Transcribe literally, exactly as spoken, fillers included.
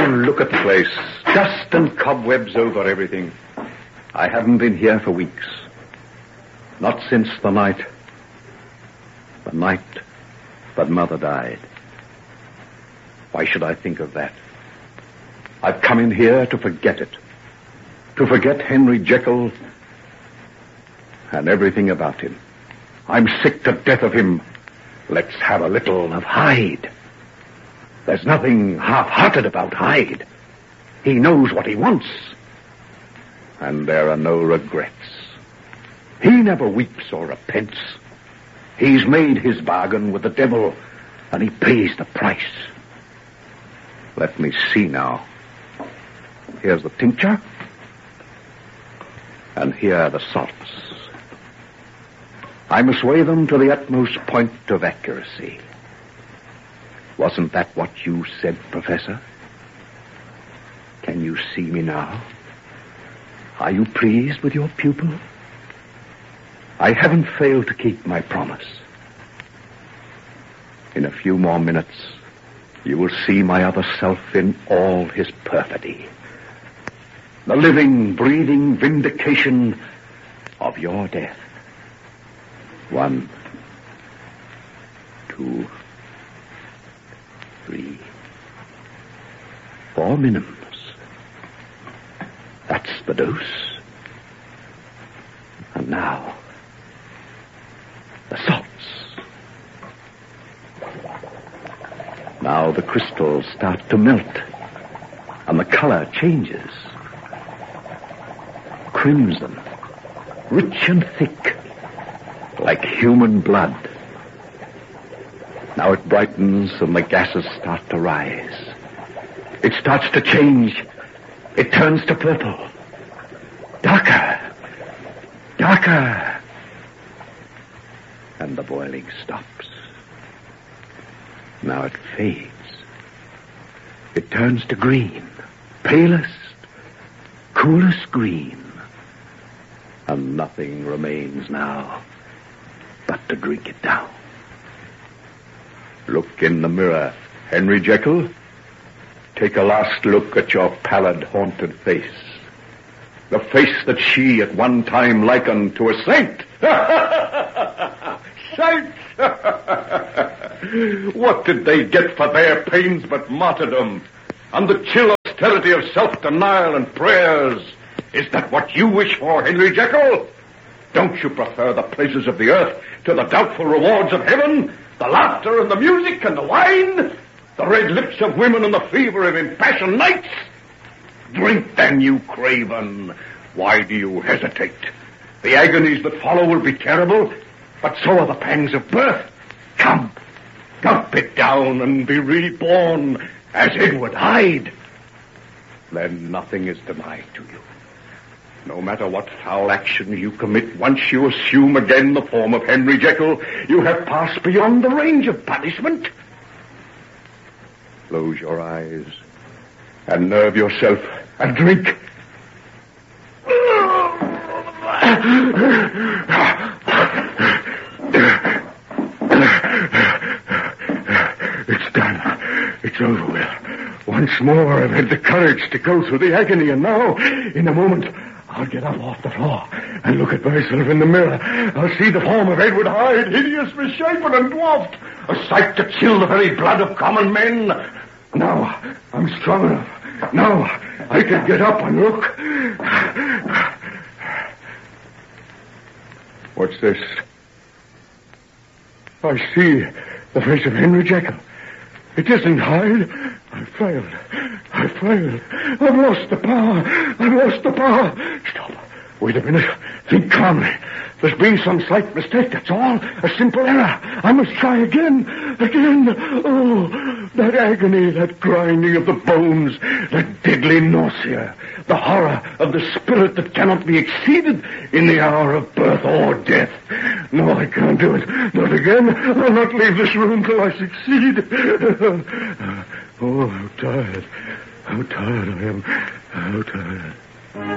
look at the place. Dust and cobwebs over everything. I haven't been here for weeks. Not since the night. The night that Mother died. Why should I think of that? I've come in here to forget it. To forget Henry Jekyll and everything about him. I'm sick to death of him. Let's have a little of Hyde. There's nothing half-hearted about Hyde. He knows what he wants. And there are no regrets. He never weeps or repents. He's made his bargain with the devil, and he pays the price. Let me see now. Here's the tincture. And here are the salts. I must weigh them to the utmost point of accuracy. Wasn't that what you said, Professor? Can you see me now? Are you pleased with your pupil? I haven't failed to keep my promise. In a few more minutes, you will see my other self in all his perfidy. The living, breathing vindication of your death. One, two, three, four minims. That's the dose. And now, the salts. Now the crystals start to melt, and the color changes. Crimson, rich and thick, like human blood. Now it brightens and the gases start to rise. It starts to change. It turns to purple. Darker. Darker. And the boiling stops. Now it fades. It turns to green. Palest, coolest green. And nothing remains now but to drink it down. Look in the mirror, Henry Jekyll. Take a last look at your pallid, haunted face. The face that she at one time likened to a saint. Saint! What did they get for their pains but martyrdom and the chill austerity of self-denial and prayers? Is that what you wish for, Henry Jekyll? Don't you prefer the pleasures of the earth to the doubtful rewards of heaven? The laughter and the music and the wine? The red lips of women and the fever of impassioned nights? Drink then, you craven. Why do you hesitate? The agonies that follow will be terrible, but so are the pangs of birth. Come, gulp it down and be reborn as Edward Hyde. Then nothing is denied to you. No matter what foul action you commit, once you assume again the form of Henry Jekyll, you have passed beyond the range of punishment. Close your eyes and nerve yourself and drink. It's done. It's over with. Once more I've had the courage to go through the agony, and now, in a moment, I'll get up off the floor and look at myself in the mirror. I'll see the form of Edward Hyde, hideous, misshapen, and dwarfed. A sight to chill the very blood of common men. Now, I'm strong enough. Now, I can get up and look. What's this? I see the face of Henry Jekyll. It isn't Hyde. I failed. I failed. I've lost the power. I've lost the power. Stop. Wait a minute. Think calmly. There's been some slight mistake, that's all. A simple error. I must try again. Again. Oh, that agony, that grinding of the bones, that deadly nausea, the horror of the spirit that cannot be exceeded in the hour of birth or death. No, I can't do it. Not again. I'll not leave this room till I succeed. Oh, how tired. How tired I am. How tired.